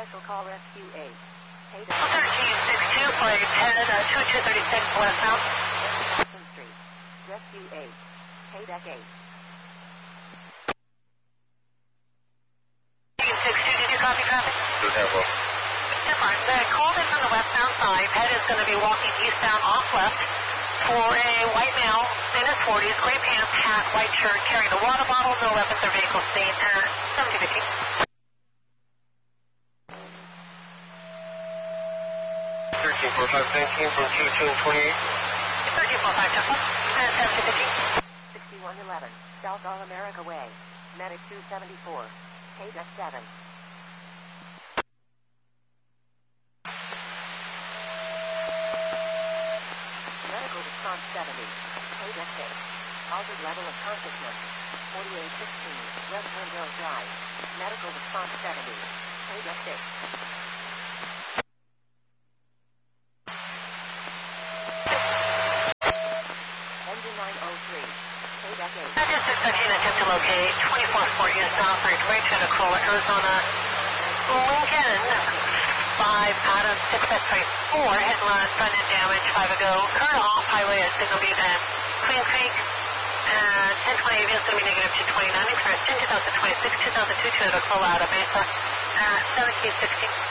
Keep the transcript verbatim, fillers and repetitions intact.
Special call Rescue eight. thirteen sixty-two, flight head uh, two two thirty-six westbound. Jackson Street. Rescue eight. Paydeck eight. thirteen sixty-two, did you copy traffic? Two tempo. Different. The call in from the westbound side. Head is going to be walking eastbound off left for a white male in his forties, gray pants, hat, white shirt, carrying a water bottle, no weapons or vehicle seen at seventy fifty. thirteen four five nineteen from two two twenty-eight. thirteen four five ten and seventy fifty. sixty-one eleven. South All America Way. Medic two seventy-four. Paydeck seven. Medical response seventy. Paydeck six. Altered level of consciousness. forty-eight sixteen. West Windmill Drive. Medical response seventy. Paydeck six. Engine nine oh three. Paydeck eight. District thirteen attempt to locate twenty-four forty South Ridge Range to Corolla, Arizona. Lincoln five Adam six X-ray four hit and run, front end damage five ago. Current off highway at Signal View and Queen Creek. And ten twenty is going to be negative two twenty-nine. Express two thousand twenty-six two thousand two to Corolla out of Mesa at seventeen sixty.